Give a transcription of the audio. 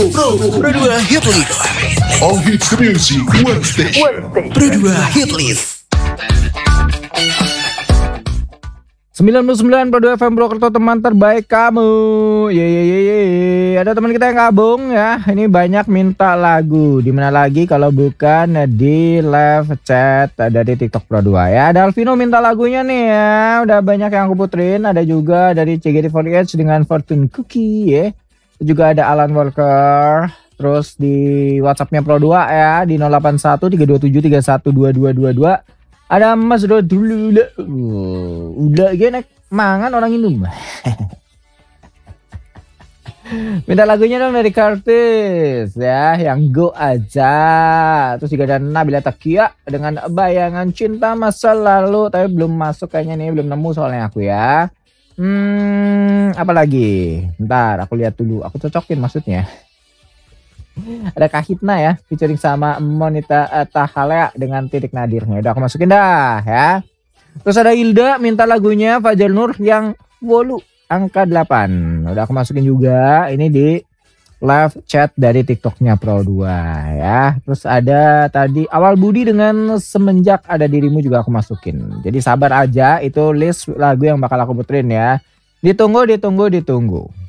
Pro 2 Hit List. All hits music, one station. Pro 2 Hit List. 99,2 FM Purwokerto, teman terbaik kamu. Ye. Ada teman kita yang gabung ya. Ini banyak minta lagu. Di mana lagi kalau bukan di live chat dari TikTok Pro 2 ya. Ada Alvino minta lagunya nih ya. Udah banyak yang aku puterin. Ada juga dari CGT48 dengan Fortune Cookie ya. Juga ada Alan Walker. Terus di WhatsAppnya Pro 2 ya di 081 327 312222. Ada Mas Rodul. Udah gini mangan orang Indum. Minta lagunya dong dari Kartis ya, yang go aja. Terus juga ada Nabila Takia dengan Bayangan Cinta Masa Lalu, tapi belum masuk kayaknya nih, belum nemu soalnya aku ya. Apa lagi? Bentar, aku lihat dulu. Aku cocokin maksudnya. Ada Kahitna ya, featuring sama Monita Tahalea dengan Titik Nadirnya. Udah aku masukin dah ya. Terus ada Hilda minta lagunya Fajar Nur yang Wolu angka 8. Udah aku masukin juga. Ini di live chat dari TikToknya Pro 2 ya. Terus ada tadi Awal Budi dengan Semenjak Ada Dirimu juga aku masukin. Jadi sabar aja, itu list lagu yang bakal aku puterin ya. Ditunggu.